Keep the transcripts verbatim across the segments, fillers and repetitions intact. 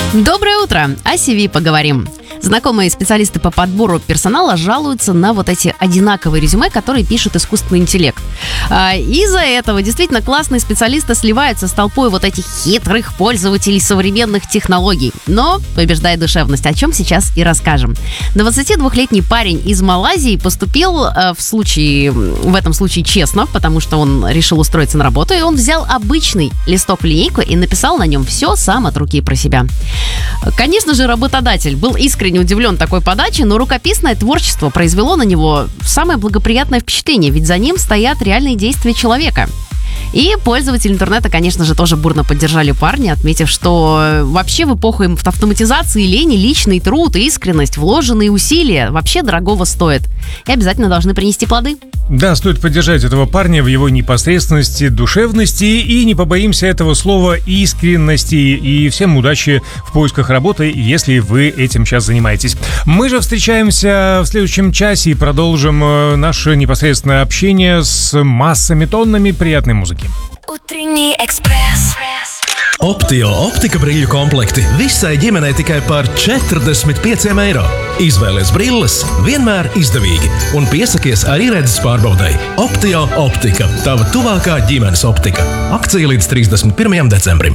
Доброе утро! О си ви поговорим. Знакомые специалисты по подбору персонала жалуются на вот эти одинаковые резюме, которые пишет искусственный интеллект. А, из-за этого действительно классные специалисты сливаются с толпой вот этих хитрых пользователей современных технологий. Но побеждает душевность, о чем сейчас и расскажем. двадцатидвухлетний парень из Малайзии поступил э, в, случае, в этом случае честно, потому что он решил устроиться на работу, и он взял обычный листок-линейку и написал на нем все сам от руки про себя. Конечно же, работодатель был искренне удивлен такой подачей, но рукописное творчество произвело на него самое благоприятное впечатление, ведь за ним стоят реальные действия человека. И пользователи интернета, конечно же, тоже бурно поддержали парня, отметив, что вообще в эпоху автоматизации лени личный труд и искренность, вложенные усилия вообще дорогого стоят и обязательно должны принести плоды. Да, стоит поддержать этого парня в его непосредственности, душевности и не побоимся этого слова искренности. И всем удачи в поисках работы, если вы этим сейчас занимаетесь. Мы же встречаемся в следующем часе и продолжим наше непосредственное общение с массами тоннами приятной музыки. Утренний экспресс. Optio optika brīļu komplekti visai ģimenei tikai par četrdesmit pieciem eiro. Izvēlies brilles vienmēr izdevīgi un piesakies arī redzes pārbaudai. Optio optika – tava tuvākā ģimenes optika. Akcija līdz trīsdesmit pirmajam decembrim.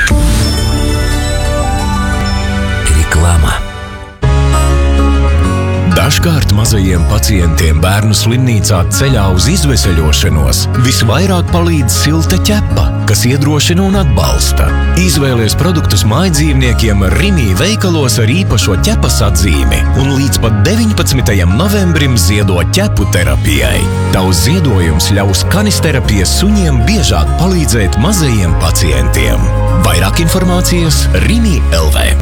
Reklāma. Dažkārt mazajiem pacientiem bērnu slimnīcā ceļā uz izveseļošanos visvairāk palīdz silta ķepa, kas iedrošina un atbalsta. Izvēlies produktus mājdzīvniekiem Rimi veikalos ar īpašo ķepas atzīmi un līdz pat deviņpadsmitajam novembrim ziedo ķepu terapijai. Tavs ziedojums ļaus kanisterapijas suņiem biežāk palīdzēt mazajiem pacientiem. Vairāk informācijas Rimi L V.